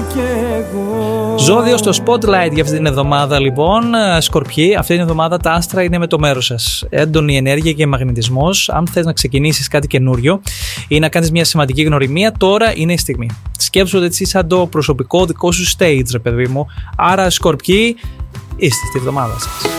Ζώδιο στο Spotlight για αυτή την εβδομάδα, λοιπόν. Σκορπιοί, αυτή την εβδομάδα τα άστρα είναι με το μέρος σας. Έντονη ενέργεια και μαγνητισμός. Αν θες να ξεκινήσεις κάτι καινούριο ή να κάνεις μια σημαντική γνωριμία, τώρα είναι η στιγμή. Σκέψου ότι εσύ σαν το προσωπικό δικό σου stage, ρε παιδί μου. Άρα, Σκορπιοί, είστε στη εβδομάδα σας.